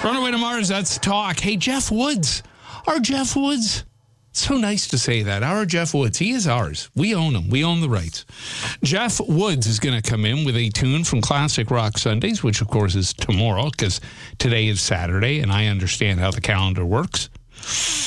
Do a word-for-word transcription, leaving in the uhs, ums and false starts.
Runaway to Mars, that's talk. Hey, Jeff Woods. Our Jeff Woods. So nice to say that. Our Jeff Woods. He is ours. We own him. We own the rights. Jeff Woods is going to come in with a tune from Classic Rock Sundays, which, of course, is tomorrow because today is Saturday, and I understand how the calendar works.